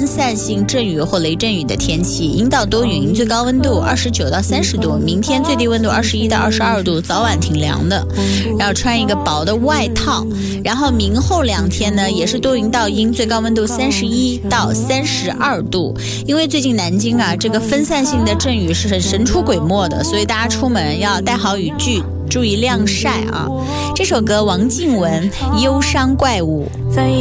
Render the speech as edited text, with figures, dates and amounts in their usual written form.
散性阵雨或雷阵雨的天气，阴到多云，最高温度29到30度，明天最低温度21到22度，早晚挺凉的，然后穿一个薄的外套。然后明后2天呢也是多云到阴，最高温度31到32度。因为最近南京啊这个分散性的阵雨是神出鬼没的，所以大家出门要带好雨具，注意晾晒啊。这首歌王靖雯《忧伤怪物》。